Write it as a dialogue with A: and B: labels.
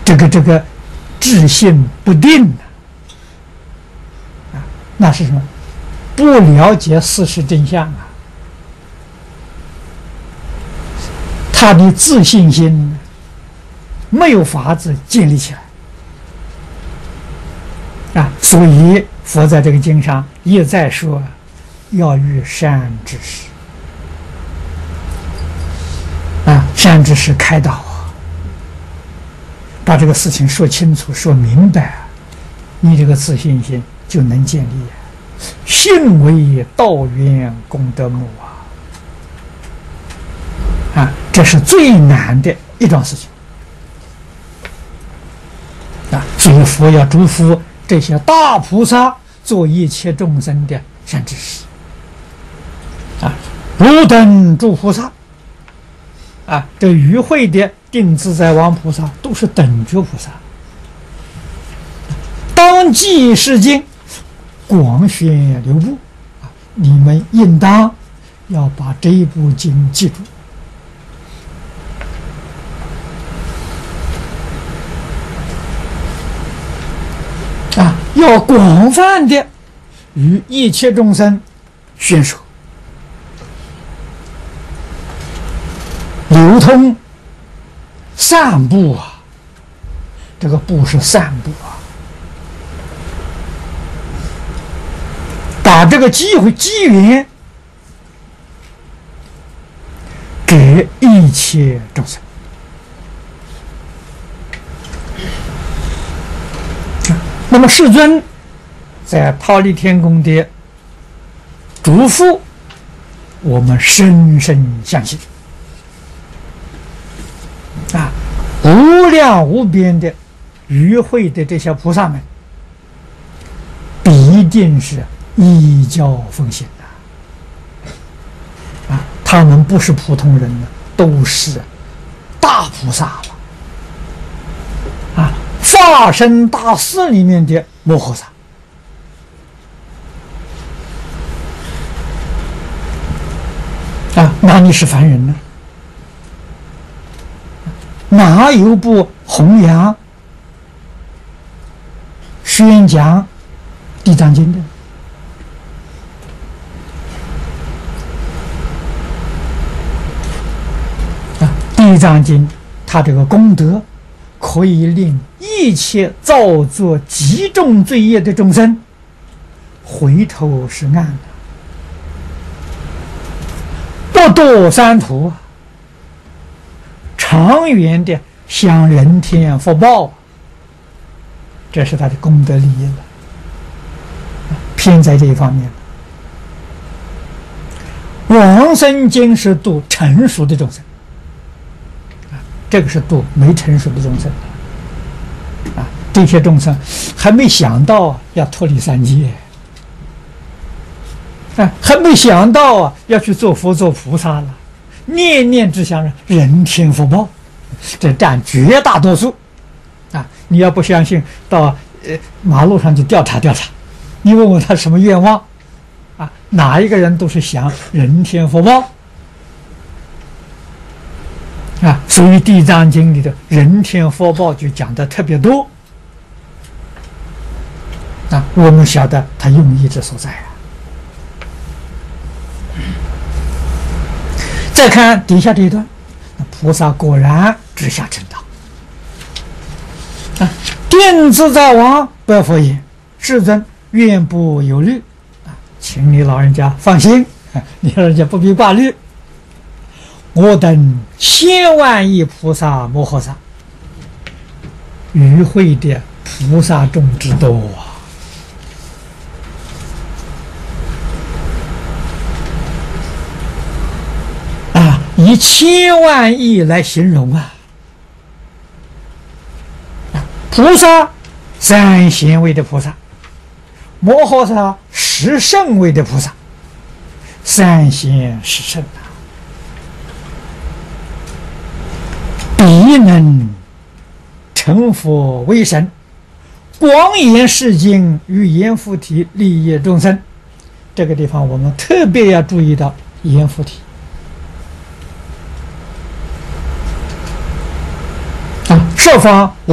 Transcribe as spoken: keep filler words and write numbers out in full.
A: 这个这个志信不定的啊，那是什么？不了解事实真相啊，他的自信心没有法子建立起来啊，所以佛在这个经上一再说，要遇善知识啊，善知识开导啊，把这个事情说清楚、说明白，你这个自信心就能建立。信为道源功德母啊！啊，这是最难的一桩事情啊！所以佛要祝福这些大菩萨做一切众生的善知识啊，如等诸菩萨啊，这与会的定自在王菩萨都是等觉菩萨，当记是经。广宣流布啊！你们应当要把这一部经记住啊！要广泛的与一切众生宣说，流通散布啊！这个布是散布啊！把这个机会机缘给一切众生。那么世尊在忉利天宫的嘱咐，我们深深相信啊，无量无边的与会的这些菩萨们，必定是依教奉行的啊！他们不是普通人呢，都是大菩萨了啊！化身大士里面的摩诃萨啊，哪里是凡人呢？哪有不弘扬宣讲地藏经的？地藏经，它这个功德可以令一切造作极重罪业的众生回头是岸的，不堕三途，长远的享人天福报，这是他的功德利益了。偏在这一方面，往生经是度成熟的众生。这个是度没成熟的众生啊，这些众生还没想到要脱离三界啊，还没想到啊要去做佛做菩萨了，念念只想着人天福报，这占绝大多数啊！你要不相信，到呃马路上去调查调查，你问问他什么愿望啊？哪一个人都是想人天福报。啊，所以《地藏经》里的人天福报就讲的特别多啊，我们晓得他用意之所在啊。再看底下这一段，菩萨果然直下成道啊。定自在王白佛言：“世尊，愿不有虑啊，请你老人家放心，啊、你老人家不必挂虑。我等千万亿菩萨摩诃萨，与会的菩萨众之多啊！啊，以千万亿来形容啊！菩萨三贤位的菩萨，摩诃萨十圣位的菩萨，三贤十圣啊！必能成佛为神，广演世经，与阎浮提利益众生。这个地方我们特别要注意到阎浮提啊，设方